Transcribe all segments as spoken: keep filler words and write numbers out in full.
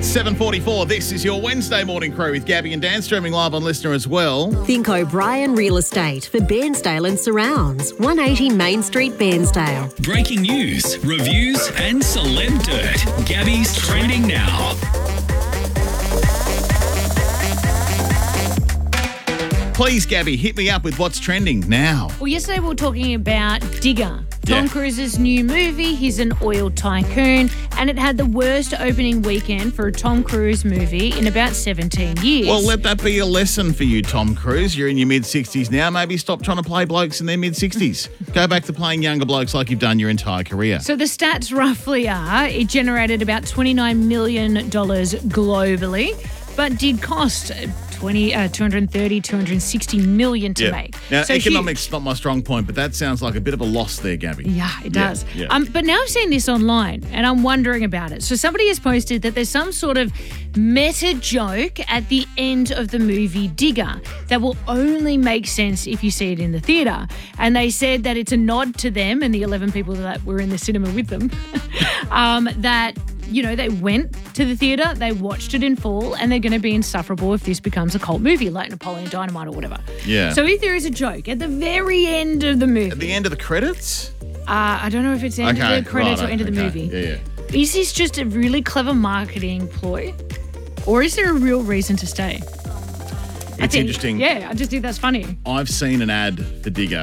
seven forty-four. This is your Wednesday morning crew with Gabby and Dan, streaming live on Listener as well. Think O'Brien Real Estate for Bairnsdale and surrounds. one eighty Main Street, Bairnsdale. Breaking news, reviews and celeb dirt. Gabby's Trending Now. Please, Gabby, hit me up with what's trending now. Well, yesterday we were talking about Digger, Tom Yeah. Cruise's new movie. He's an oil tycoon, and it had the worst opening weekend for a Tom Cruise movie in about seventeen years. Well, let that be a lesson for you, Tom Cruise. You're in your mid-sixties now. Maybe stop trying to play blokes in their mid-sixties. Go back to playing younger blokes like you've done your entire career. So the stats roughly are it generated about twenty-nine million dollars globally, but did cost twenty, uh, two hundred thirty, two hundred sixty million to Yeah. make. Now, So economics huge. is not my strong point, but that sounds like a bit of a loss there, Gabby. Yeah, it does. Yeah, yeah. Um, but now I've seen this online and I'm wondering about it. So somebody has posted that there's some sort of meta joke at the end of the movie Digger that will only make sense if you see it in the theatre. And they said that it's a nod to them and the eleven people that were in the cinema with them um, that, you know, they went to the theatre, they watched it in full, and they're going to be insufferable if this becomes a cult movie like Napoleon Dynamite or whatever. Yeah. So if there is a joke at the very end of the movie, At the end of the credits? uh, I don't know if it's end Okay, of the credits righto, or end of the okay. movie. Yeah, yeah. Is this just a really clever marketing ploy? Or is there a real reason to stay? I It's think- interesting. Yeah, I just think that's funny. I've seen an ad for Digger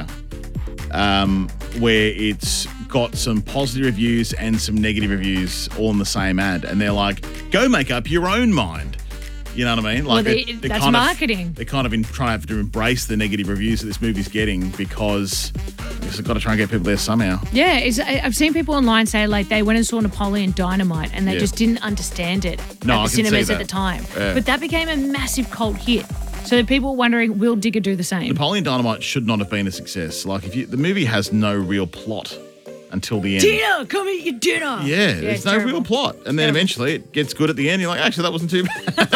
um, where it's got some positive reviews and some negative reviews all in the same ad. And they're like, go make up your own mind. You know what I mean? Like Well, they- they're- they're that's kind of- marketing. They're kind of in trying to embrace the negative reviews that this movie's getting because I guess they've got to try and get people there somehow. Yeah, it's, I- I've seen people online say like they went and saw Napoleon Dynamite and they Yeah. just didn't understand it No, I at the can see cinemas at that. the time. Yeah. But that became a massive cult hit. So that people were wondering, will Digger do the same? Napoleon Dynamite should not have been a success. Like if you, the movie has no real plot until the end. Dinner, come eat your dinner. Yeah, it's there's no terrible. real plot. And then Terrible. eventually it gets good at the end. You're like, actually, that wasn't too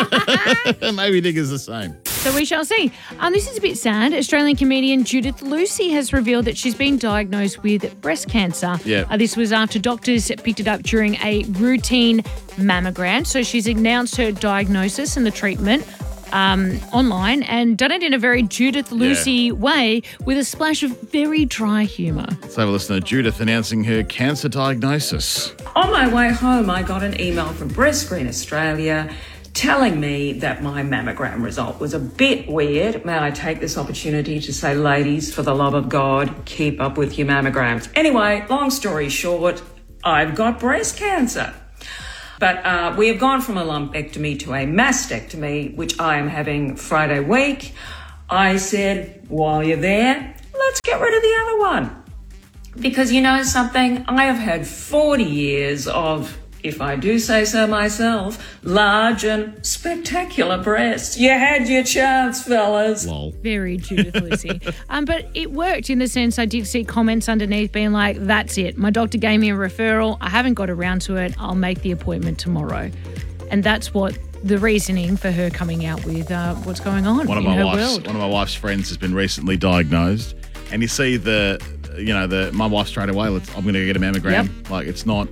bad. Maybe Digger's the same. So we shall see. Um, this is a bit sad. Australian comedian Judith Lucy has revealed that she's been diagnosed with breast cancer. Yeah. Uh, this was after doctors picked it up during a routine mammogram. So she's announced her diagnosis and the treatment um, online and done it in a very Judith Lucy way with a splash of very dry humour. Let's have a listen to Judith announcing her cancer diagnosis. On my way home, I got an email from Breast Screen Australia telling me that my mammogram result was a bit weird. May I take this opportunity to say, ladies, for the love of God, keep up with your mammograms. Anyway, long story short, I've got breast cancer. But uh, we have gone from a lumpectomy to a mastectomy, which I am having Friday week. I said, while you're there, let's get rid of the other one. Because you know something? I have had forty years of, if I do say so myself, large and spectacular breasts. You had your chance, fellas. Lol. Very Judith Lucy. um, but it worked in the sense I did see comments underneath being like, that's it. My doctor gave me a referral. I haven't got around to it. I'll make the appointment tomorrow. And that's what the reasoning for her coming out with uh, what's going on One of in my her wife's world. one of my wife's friends has been recently diagnosed, and you see the, you know, the my wife straight away. Let's, I'm going to get a mammogram. Yep. Like it's not.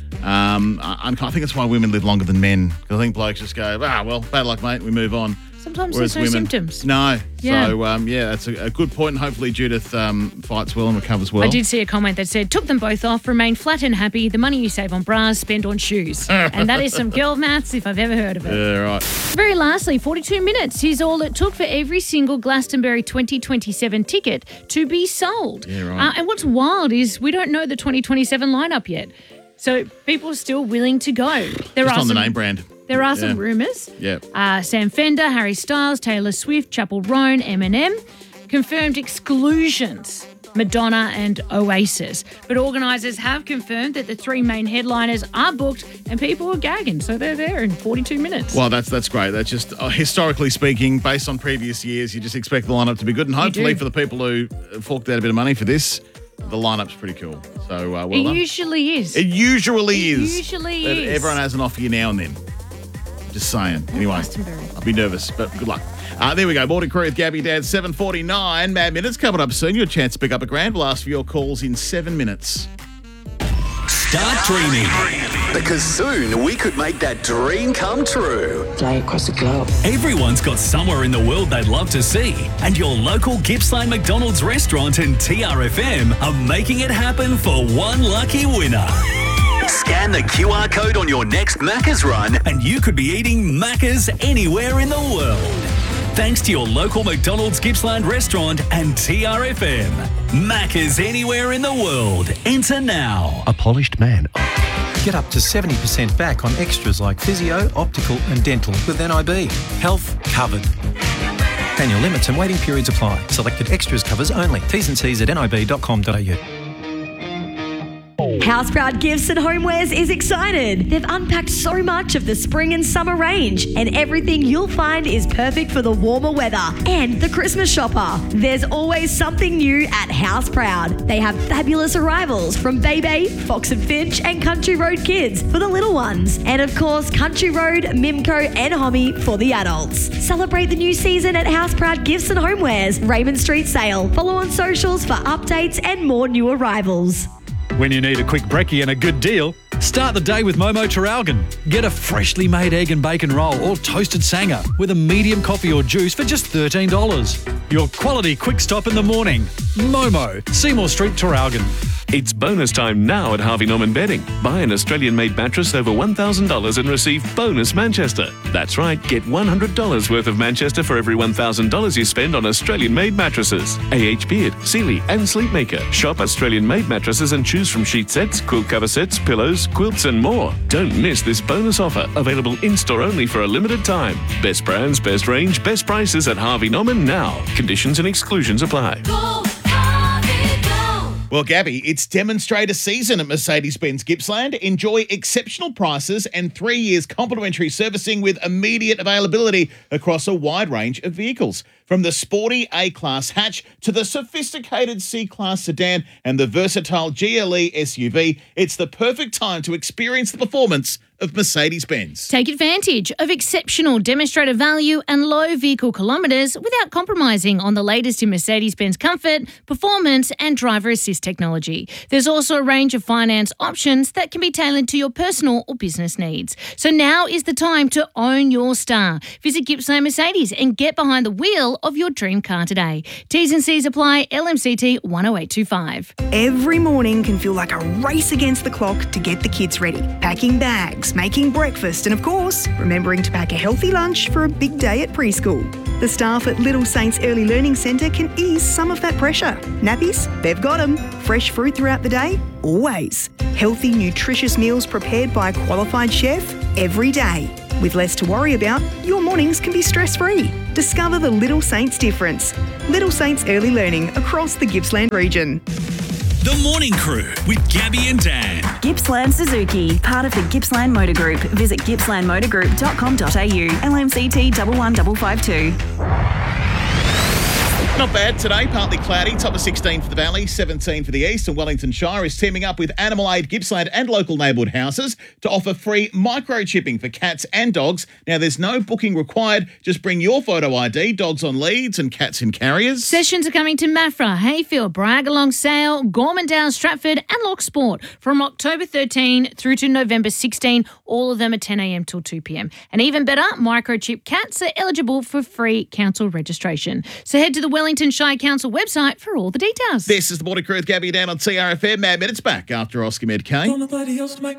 Um, I, I think that's why women live longer than men. Because I think blokes just go, ah, well, bad luck, mate. We move on. Sometimes Whereas there's no women, symptoms. No. Yeah. So, um, yeah, that's a, a good point, and hopefully Judith um, fights well and recovers well. I did see a comment that said, took them both off, remain flat and happy. The money you save on bras, spend on shoes. And that is some girl maths if I've ever heard of it. Yeah, right. Very lastly, forty-two minutes is all it took for every single Glastonbury twenty twenty-seven ticket to be sold. Yeah, right. Uh, and what's wild is we don't know the twenty twenty-seven lineup yet. So people are still willing to go. There Just are on the some, name brand. There are Yeah. some rumours. Yeah. Uh, Sam Fender, Harry Styles, Taylor Swift, Chappell Roan, Eminem. Confirmed exclusions, Madonna and Oasis. But organisers have confirmed that the three main headliners are booked and people are gagging. So they're there in forty-two minutes. Well, that's that's great. That's just uh, historically speaking, based on previous years, you just expect the lineup to be good, and hopefully do. for the people who forked out a bit of money for this, the lineup's pretty cool. So uh, well it done. usually is. It usually It is. usually But is. everyone has an off year now and then. Just saying. Anyway, Glastonbury. I'll be nervous, but good luck. Uh, there we go. Morning Crew with Gabby Dad, seven forty-nine. Mad Minutes coming up soon. Your chance to pick up a grand. We'll ask for your calls in seven minutes. Start dreaming. Because soon we could make that dream come true. Fly across the globe. Everyone's got somewhere in the world they'd love to see, and your local Gippsland McDonald's restaurant and T R F M are making it happen for one lucky winner. Scan the Q R code on your next Macca's run. And you could be eating Macca's anywhere in the world. Thanks to your local McDonald's Gippsland restaurant and T R F M. Macca's anywhere in the world. Enter now. A polished man. Get up to seventy percent back on extras like physio, optical and dental with N I B. Health covered. Annual limits and waiting periods apply. Selected extras covers only. T's and C's at nib dot com dot a u. Houseproud Gifts and Homewares is excited. They've unpacked so much of the spring and summer range, and everything you'll find is perfect for the warmer weather and the Christmas shopper. There's always something new at Houseproud. They have fabulous arrivals from Bebe, Fox and Finch, and Country Road Kids for the little ones. And of course, Country Road, Mimco, and Homie for the adults. Celebrate the new season at Houseproud Gifts and Homewares, Raymond Street Sale. Follow on socials for updates and more new arrivals. When you need a quick brekkie and a good deal, start the day with Momo Traralgon. Get a freshly made egg and bacon roll or toasted sanger with a medium coffee or juice for just thirteen dollars. Your quality quick stop in the morning. Momo, Seymour Street, Traralgon. It's bonus time now at Harvey Norman Bedding. Buy an Australian-made mattress over one thousand dollars and receive bonus Manchester. That's right, get one hundred dollars worth of Manchester for every one thousand dollars you spend on Australian-made mattresses. A H Beard, Sealy and Sleepmaker. Shop Australian-made mattresses and choose from sheet sets, quilt cover sets, pillows, quilts and more. Don't miss this bonus offer, available in-store only for a limited time. Best brands, best range, best prices at Harvey Norman now. Conditions and exclusions apply. Go, Harvey, go. Well, Gabby, it's demonstrator season at Mercedes-Benz Gippsland. Enjoy exceptional prices and three years complimentary servicing with immediate availability across a wide range of vehicles. From the sporty A-Class hatch to the sophisticated C-Class sedan and the versatile G L E S U V, it's the perfect time to experience the performance of Mercedes-Benz. Take advantage of exceptional demonstrator value and low vehicle kilometres without compromising on the latest in Mercedes-Benz comfort, performance and driver assist technology. There's also a range of finance options that can be tailored to your personal or business needs. So now is the time to own your star. Visit Gippsland Mercedes and get behind the wheel of your dream car today. T's and C's apply. L M C T one oh eight two five. Every morning can feel like a race against the clock to get the kids ready. Packing bags, making breakfast, and of course, remembering to pack a healthy lunch for a big day at preschool. The staff at Little Saints Early Learning Centre can ease some of that pressure. Nappies? They've got them. Fresh fruit throughout the day? Always. Healthy, nutritious meals prepared by a qualified chef? Every day. With less to worry about, your mornings can be stress-free. Discover the Little Saints difference. Little Saints Early Learning across the Gippsland region. The Morning Crew with Gabby and Dan. Gippsland Suzuki, part of the Gippsland Motor Group. Visit gippsland motor group dot com dot a u. L M C T one one five five two. Not bad today, partly cloudy, top of sixteen for the Valley, seventeen for the East, and Wellington Shire is teaming up with Animal Aid Gippsland and local neighbourhood houses to offer free microchipping for cats and dogs. Now, there's no booking required, just bring your photo I D, dogs on leads and cats in carriers. Sessions are coming to Maffra, Hayfield, Bragalong, Sale, Gormandale, Stratford and Loch Sport from October thirteenth through to November sixteenth, all of them at ten a m till two p m. And even better, microchip cats are eligible for free council registration. So head to the Wellington Shire Council website for all the details. This is the Morning Crew with Gabby and Dan on T R F M. Mad Minutes back after Oscar Med K.